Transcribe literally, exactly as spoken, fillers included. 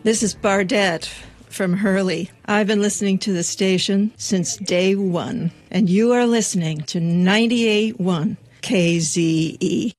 This is Bardette from Hurley. I've been listening to the station since day one, and you are listening to ninety-eight point one K Z E.